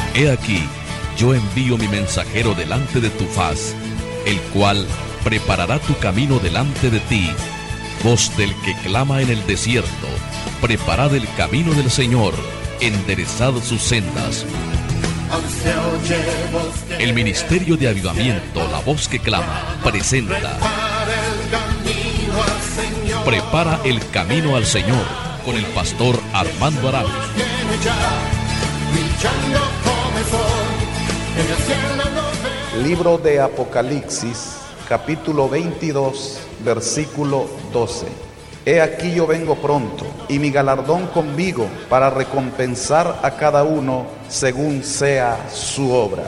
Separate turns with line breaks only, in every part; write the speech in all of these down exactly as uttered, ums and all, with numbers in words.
He aquí, yo envío mi mensajero delante de tu faz, el cual preparará tu camino delante de ti. Voz del que clama en el desierto, preparad el camino del Señor, enderezad sus sendas. El Ministerio de Avivamiento, La Voz que Clama, presenta Prepara el camino al Señor, con el pastor Armando Arauz.
Libro de Apocalipsis, capítulo veintidós, versículo doce. He aquí yo vengo pronto, y mi galardón conmigo, para recompensar a cada uno según sea su obra.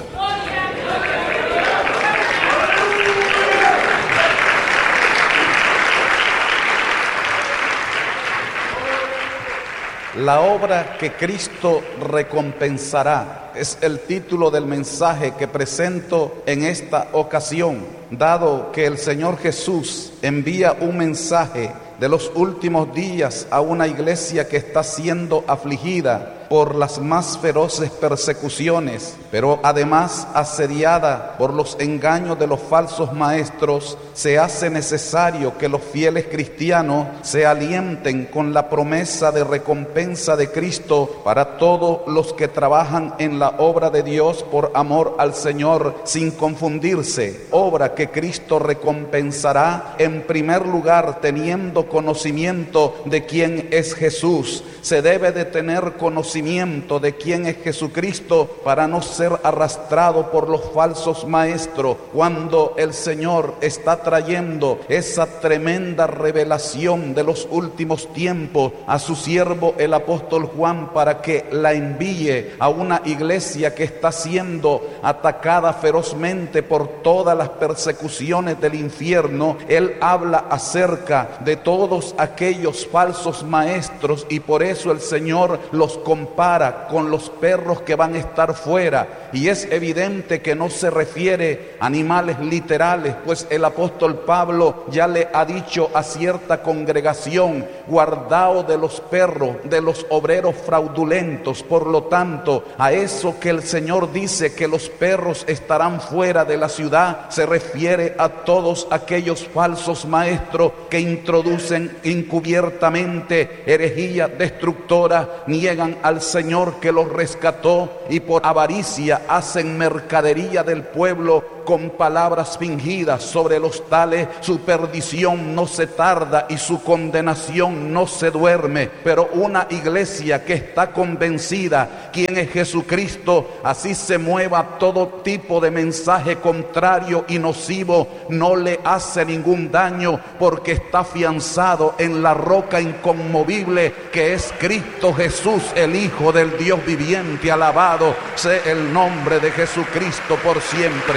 La obra que Cristo recompensará es el título del mensaje que presento en esta ocasión, dado que el Señor Jesús envía un mensaje de los últimos días a una iglesia que está siendo afligida por las más feroces persecuciones, pero además asediada por los engaños de los falsos maestros. Se hace necesario que los fieles cristianos se alienten con la promesa de recompensa de Cristo para todos los que trabajan en la obra de Dios por amor al Señor, sin confundirse. Obra que Cristo recompensará en primer lugar teniendo conocimiento de quién es Jesús. Se debe de tener conocimiento de quién es Jesucristo para no ser arrastrado por los falsos maestros. Cuando el Señor está trayendo esa tremenda revelación de los últimos tiempos a su siervo el apóstol Juan para que la envíe a una iglesia que está siendo atacada ferozmente por todas las persecuciones del infierno, Él habla acerca de todos aquellos falsos maestros, y por eso el Señor los compara con los perros que van a estar fuera. Y es evidente que no se refiere a animales literales, pues el apóstol Pablo ya le ha dicho a cierta congregación: guardaos de los perros, de los obreros fraudulentos. Por lo tanto, a eso que el Señor dice que los perros estarán fuera de la ciudad, se refiere a todos aquellos falsos maestros que introducen encubiertamente herejía destructora, niegan al Señor que los rescató y por avaricia hacen mercadería del pueblo con palabras fingidas. Sobre los tales su perdición no se tarda y su condenación no se duerme. Pero una iglesia que está convencida quién es Jesucristo, así se mueva todo tipo de mensaje contrario y nocivo, no le hace ningún daño, porque está afianzado en la roca inconmovible que es Cristo Jesús, el Hijo del Dios viviente. Alabado sea el nombre de Jesucristo por siempre.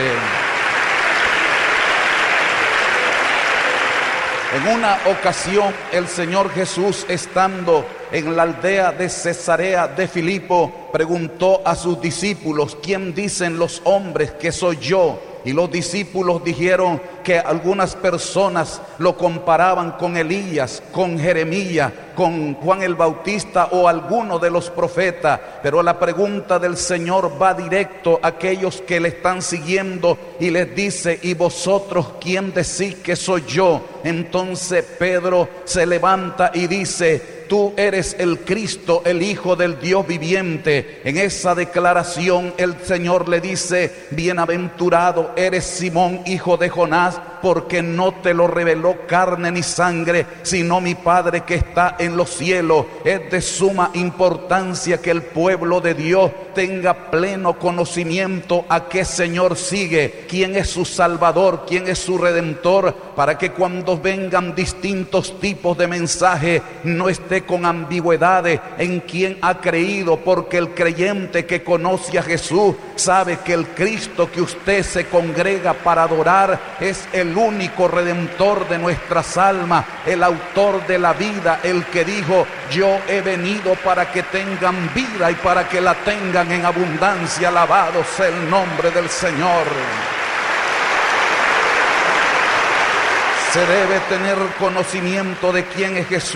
En una ocasión, el Señor Jesús, estando en la aldea de Cesarea de Filipo, preguntó a sus discípulos: ¿quién dicen los hombres que soy yo? Y los discípulos dijeron que algunas personas lo comparaban con Elías, con Jeremías, con Juan el Bautista o alguno de los profetas. Pero la pregunta del Señor va directo a aquellos que le están siguiendo y les dice: ¿y vosotros quién decís que soy yo? Entonces Pedro se levanta y dice: tú eres el Cristo, el Hijo del Dios viviente. En esa declaración el Señor le dice: bienaventurado eres Simón, hijo de Jonás, porque no te lo reveló carne ni sangre, sino mi Padre que está en los cielos. Es de suma importancia que el pueblo de Dios tenga pleno conocimiento a qué Señor sigue, quién es su Salvador, quién es su Redentor, para que cuando vengan distintos tipos de mensajes no esté con ambigüedades en quién ha creído, porque el creyente que conoce a Jesús sabe que el Cristo que usted se congrega para adorar es el único Redentor de nuestras almas, el autor de la vida, el que dijo: yo he venido para que tengan vida y para que la tengan en abundancia. Alabado sea el nombre del Señor. Se debe tener conocimiento de quién es Jesús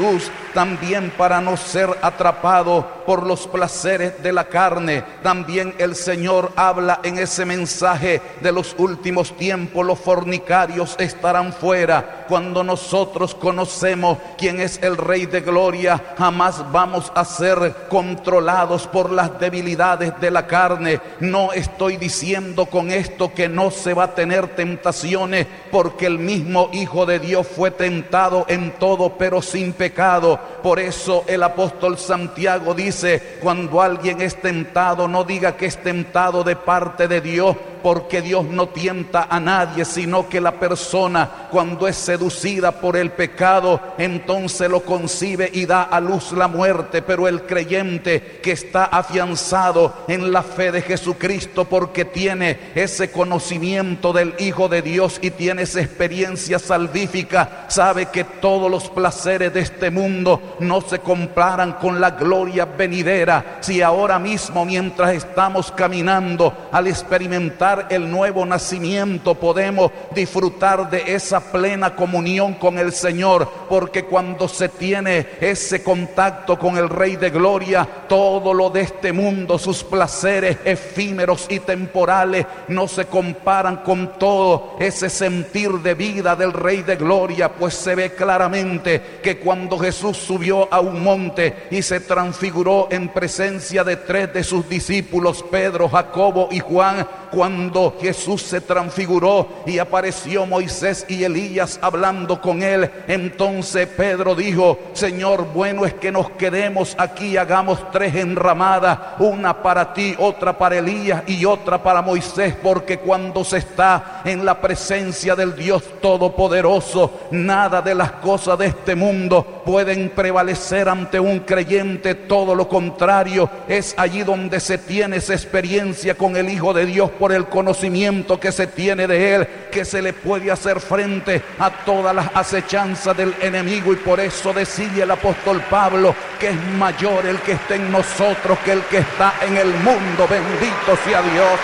también para no ser atrapado por los placeres de la carne. También el Señor habla en ese mensaje de los últimos tiempos, los fornicarios estarán fuera. Cuando nosotros conocemos quién es el Rey de Gloria, jamás vamos a ser controlados por las debilidades de la carne. No estoy diciendo con esto que no se va a tener tentaciones, porque el mismo Hijo de Dios fue tentado en todo, pero sin pecado. Por eso el apóstol Santiago dice: cuando alguien es tentado, no diga que es tentado de parte de Dios, porque Dios no tienta a nadie, sino que la persona, cuando es seducida por el pecado, entonces lo concibe y da a luz la muerte. Pero el creyente que está afianzado en la fe de Jesucristo, porque tiene ese conocimiento del Hijo de Dios y tiene esa experiencia salvífica, sabe que todos los placeres de este mundo no se comparan con la gloria venidera. Si ahora mismo, mientras estamos caminando, al experimentar el nuevo nacimiento, podemos disfrutar de esa plena comunión con el Señor, porque cuando se tiene ese contacto con el Rey de Gloria, todo lo de este mundo, sus placeres efímeros y temporales, no se comparan con todo ese sentir de vida del Rey de Gloria. Pues se ve claramente que cuando Jesús subió a un monte y se transfiguró en presencia de tres de sus discípulos, Pedro, Jacobo y Juan, cuando Jesús se transfiguró y apareció Moisés y Elías hablando con él, entonces Pedro dijo: Señor, bueno es que nos quedemos aquí, hagamos tres enramadas, una para ti, otra para Elías y otra para Moisés, porque cuando se está en la presencia del Dios Todopoderoso, nada de las cosas de este mundo pueden prevalecer ante un creyente. Todo lo contrario, es allí donde se tiene esa experiencia con el Hijo de Dios, por el conocimiento que se tiene de Él, que se le puede hacer frente a todas las acechanzas del enemigo. Y por eso decía el apóstol Pablo que es mayor el que está en nosotros que el que está en el mundo. Bendito sea Dios.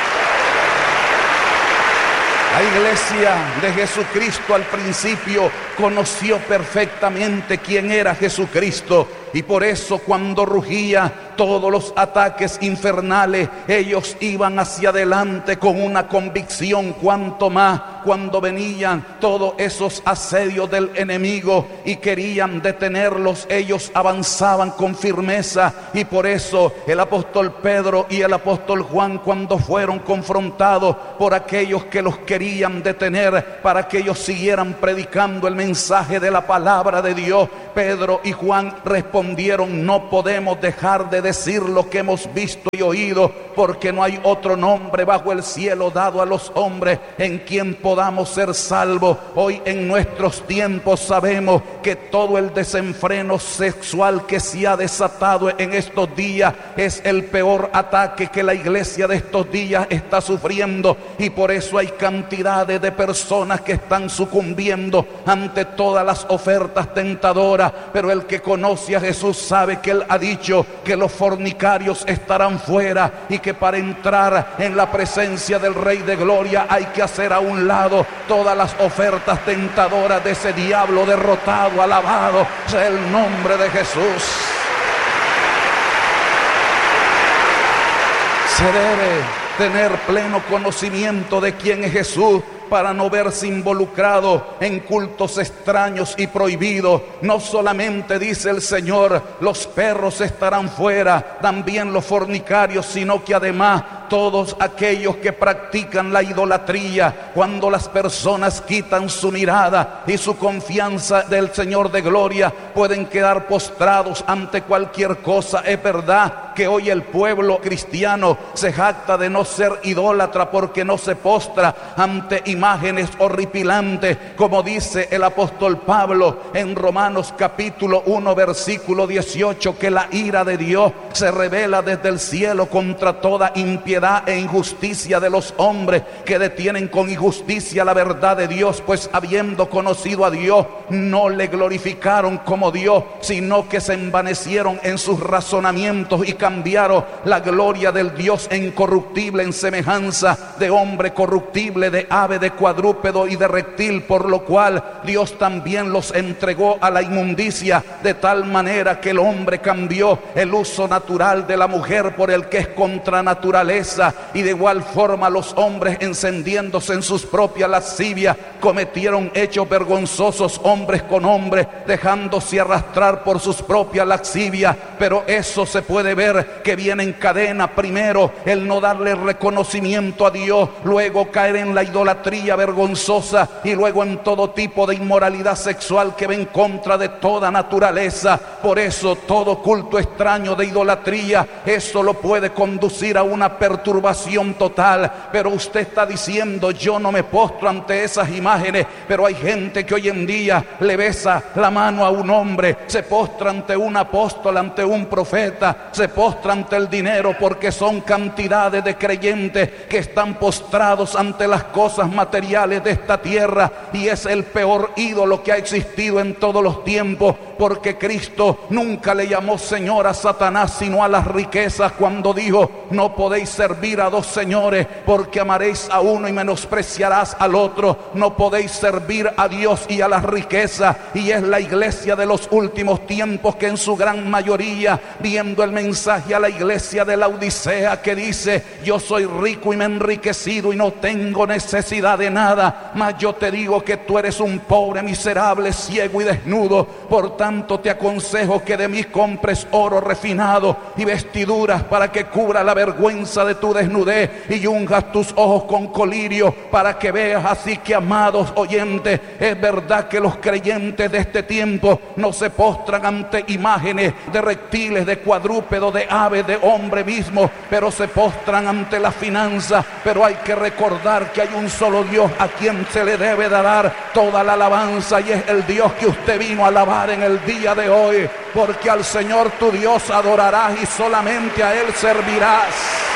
La iglesia de Jesucristo al principio conoció perfectamente quién era Jesucristo, y por eso cuando rugía todos los ataques infernales, ellos iban hacia adelante con una convicción. Cuanto más cuando venían todos esos asedios del enemigo y querían detenerlos, ellos avanzaban con firmeza. Y por eso el apóstol Pedro y el apóstol Juan, cuando fueron confrontados por aquellos que los querían detener para que ellos siguieran predicando el mensaje de la palabra de Dios, Pedro y Juan respondieron: no podemos dejar de decir lo que hemos visto y oído, porque no hay otro nombre bajo el cielo dado a los hombres en quien podamos ser salvos. Hoy en nuestros tiempos sabemos que todo el desenfreno sexual que se ha desatado en estos días es el peor ataque que la iglesia de estos días está sufriendo, y por eso hay cantidades de personas que están sucumbiendo ante todas las ofertas tentadoras. Pero el que conoce a Jesús sabe que Él ha dicho que los fornicarios estarán fuera, y que para entrar en la presencia del Rey de Gloria hay que hacer a un lado todas las ofertas tentadoras de ese diablo derrotado. Alabado sea el nombre de Jesús. Se debe tener pleno conocimiento de quién es Jesús para no verse involucrado en cultos extraños y prohibidos. No solamente dice el Señor, los perros estarán fuera, también los fornicarios, sino que además todos aquellos que practican la idolatría. Cuando las personas quitan su mirada y su confianza del Señor de gloria, pueden quedar postrados ante cualquier cosa. Es verdad que hoy el pueblo cristiano se jacta de no ser idólatra porque no se postra ante imágenes horripilantes, como dice el apóstol Pablo en Romanos capítulo uno versículo dieciocho, que la ira de Dios se revela desde el cielo contra toda impiedad e injusticia de los hombres que detienen con injusticia la verdad de Dios, pues habiendo conocido a Dios no le glorificaron como Dios, sino que se envanecieron en sus razonamientos y cambiaron la gloria del Dios incorruptible en semejanza de hombre corruptible, de ave, de cuadrúpedo y de reptil, por lo cual Dios también los entregó a la inmundicia, de tal manera que el hombre cambió el uso natural de la mujer por el que es contra naturaleza, y de igual forma los hombres, encendiéndose en sus propias lascivias, cometieron hechos vergonzosos hombres con hombres, dejándose arrastrar por sus propias lascivias. Pero eso se puede ver que viene en cadena: primero el no darle reconocimiento a Dios, luego caer en la idolatría vergonzosa, y luego en todo tipo de inmoralidad sexual que va en contra de toda naturaleza. Por eso todo culto extraño de idolatría, eso lo puede conducir a una perturbación total. Pero usted está diciendo: yo no me postro ante esas imágenes. Pero hay gente que hoy en día le besa la mano a un hombre, se postra ante un apóstol, ante un profeta, se postra ante el dinero, porque son cantidades de creyentes que están postrados ante las cosas materiales de esta tierra, y es el peor ídolo que ha existido en todos los tiempos, porque Cristo nunca le llamó Señor a Satanás, sino a las riquezas, cuando dijo: no podéis servir a dos señores, porque amaréis a uno y menospreciarás al otro. No podéis servir a Dios y a las riquezas. Y es la iglesia de los últimos tiempos que en su gran mayoría, viendo el mensaje a la iglesia de la Odisea que dice: yo soy rico y me he enriquecido y no tengo necesidad de nada, mas yo te digo que tú eres un pobre, miserable, ciego y desnudo. Por tanto te aconsejo que de mí compres oro refinado y vestiduras para que cubra la vergüenza de tu desnudez, y unjas tus ojos con colirio para que veas. Así que, amados oyentes, es verdad que los creyentes de este tiempo no se postran ante imágenes de reptiles, de cuadrúpedos, de aves, de hombre mismo, pero se postran ante la finanza. Pero hay que recordar que hay un solo Dios a quien se le debe de dar toda la alabanza, y es el Dios que usted vino a alabar en el día de hoy, porque al Señor tu Dios adorarás y solamente a Él servirás.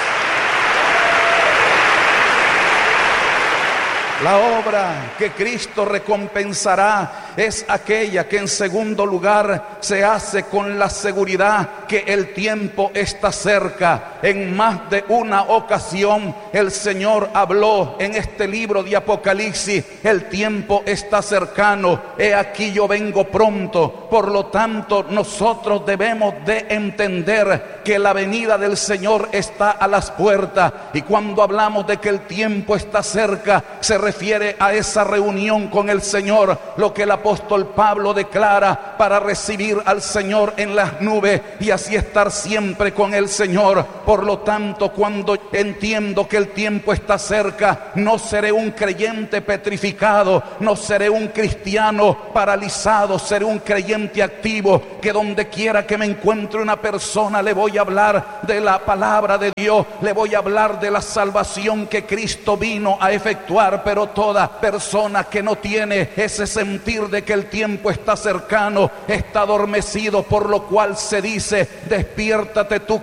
La obra que Cristo recompensará es aquella que, en segundo lugar, se hace con la seguridad que el tiempo está cerca. En más de una ocasión el Señor habló en este libro de Apocalipsis: el tiempo está cercano, he aquí yo vengo pronto. Por lo tanto, nosotros debemos de entender que la venida del Señor está a las puertas, y cuando hablamos de que el tiempo está cerca, se refiere a esa reunión con el Señor, lo que el apóstol Pablo declara: para recibir al Señor en las nubes y así estar siempre con el Señor. Por lo tanto, cuando entiendo que el tiempo está cerca, no seré un creyente petrificado, no seré un cristiano paralizado, seré un creyente activo, que donde quiera que me encuentre una persona le voy a hablar de la palabra de Dios, le voy a hablar de la salvación que Cristo vino a efectuar. Pero toda persona que no tiene ese sentir de que el tiempo está cercano está adormecido, por lo cual se dice: despiértate tú